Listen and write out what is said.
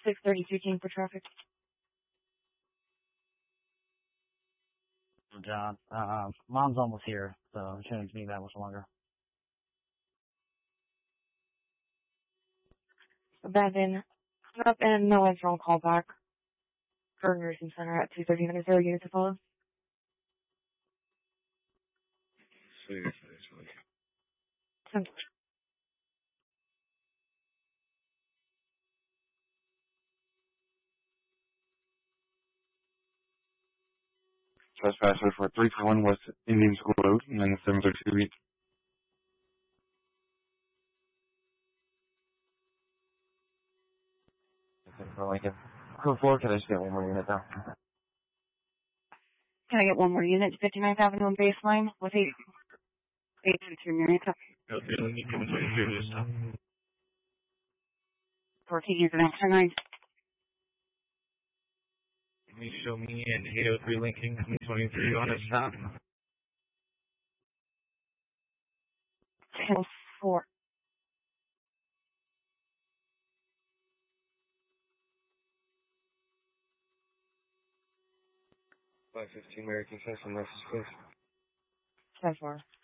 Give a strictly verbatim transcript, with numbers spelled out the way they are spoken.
six thirty-two King for traffic. John, uh, mom's almost here, so it shouldn't be that much longer. Abandon. Up and no answer on call back. For nursing center at two thirty minutes. Zero units to follow. Sweet, sweet, sweet. Sent. Trespasser for three four one West Indian School Road, and then seven thirty-two east. For Lincoln. Crew four, can I just get one more unit now? Can I get one more unit to fifty-ninth Avenue and Baseline with eight eight two two Marietta? Okay, let me give it to you this time. fourteen units and after nine. Can you show me an eight oh three Lincoln twenty-three on its top? ten four. five fifteen American Central, message, please. ten four.